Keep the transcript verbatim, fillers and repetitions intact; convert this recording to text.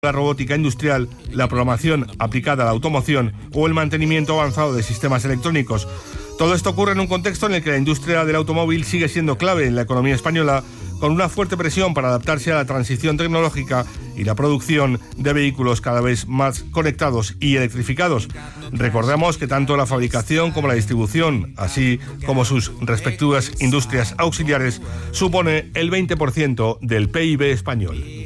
la robótica industrial, la programación aplicada a la automoción o el mantenimiento avanzado de sistemas electrónicos. Todo esto ocurre en un contexto en el que la industria del automóvil sigue siendo clave en la economía española, con una fuerte presión para adaptarse a la transición tecnológica y la producción de vehículos cada vez más conectados y electrificados. Recordemos que tanto la fabricación como la distribución, así como sus respectivas industrias auxiliares, supone el veinte por ciento del P I B español.